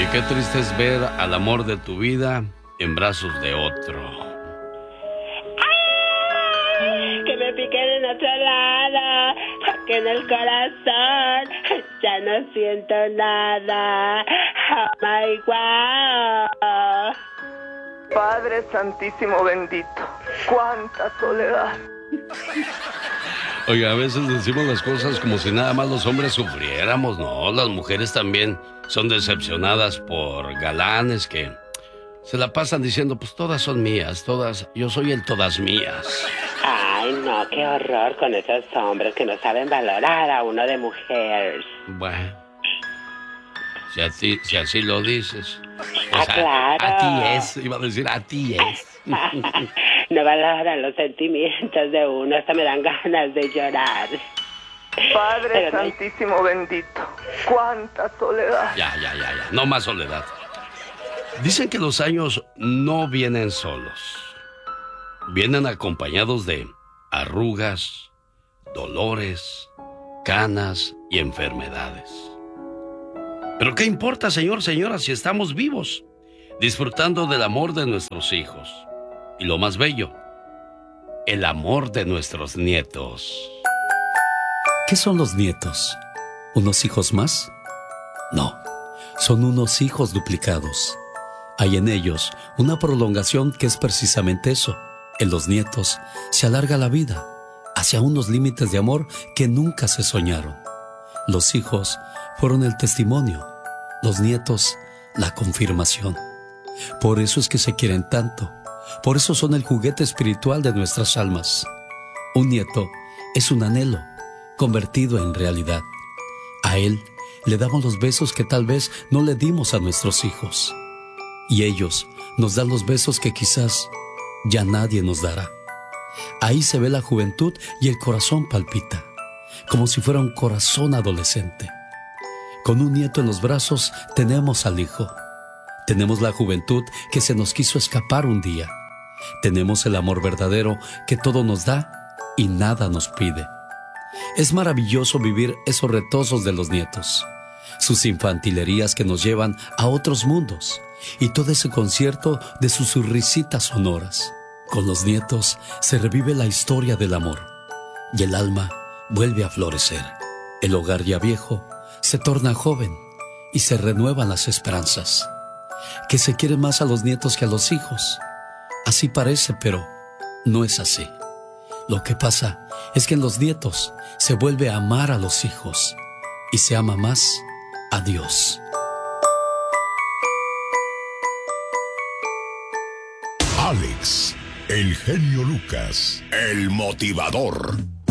Oye, qué triste es ver al amor de tu vida en brazos de otro. Que me piquen en otro lado, porque en el corazón ya no siento nada. Oh my God. Padre Santísimo bendito, cuánta soledad. Oiga, a veces decimos las cosas como si nada más los hombres sufriéramos, ¿no? Las mujeres también son decepcionadas por galanes que se la pasan diciendo, pues todas son mías, todas, yo soy el todas mías. Ay, no, qué horror con esos hombres que no saben valorar a uno de mujer. Bueno, si así lo dices. Pues Claro. a ti es, iba a decir, a ti es. No valoran los sentimientos de uno, hasta me dan ganas de llorar. Padre Santísimo bendito, cuánta soledad. Ya, no más soledad. Dicen que los años no vienen solos. Vienen acompañados de arrugas, dolores, canas y enfermedades. Pero ¿qué importa, señor, señora, si estamos vivos, disfrutando del amor de nuestros hijos? Y lo más bello, el amor de nuestros nietos. ¿Qué son los nietos? ¿Unos hijos más? No, son unos hijos duplicados. Hay en ellos una prolongación que es precisamente eso. En los nietos se alarga la vida hacia unos límites de amor que nunca se soñaron. Los hijos fueron el testimonio, los nietos la confirmación. Por eso es que se quieren tanto. Por eso son el juguete espiritual de nuestras almas. Un nieto es un anhelo convertido en realidad. A él le damos los besos que tal vez no le dimos a nuestros hijos. Y ellos nos dan los besos que quizás ya nadie nos dará. Ahí se ve la juventud y el corazón palpita, como si fuera un corazón adolescente. Con un nieto en los brazos tenemos al hijo. Tenemos la juventud que se nos quiso escapar un día. Tenemos el amor verdadero que todo nos da y nada nos pide. Es maravilloso vivir esos retozos de los nietos, sus infantilerías que nos llevan a otros mundos y todo ese concierto de sus risitas sonoras. Con los nietos se revive la historia del amor y el alma vuelve a florecer. El hogar ya viejo se torna joven y se renuevan las esperanzas. Que se quiere más a los nietos que a los hijos. Así parece, pero no es así. Lo que pasa es que en los nietos se vuelve a amar a los hijos y se ama más a Dios. Alex, el genio Lucas, el motivador.